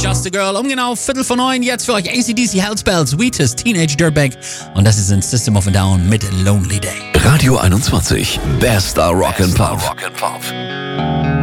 Just a Girl. Genau 8:45 jetzt für euch AC/DC, Hellspells, Wheatus, Teenage Dirtbag. Und das ist ein System of a Down mit Lonely Day. Radio 21, bester Rock and Pop.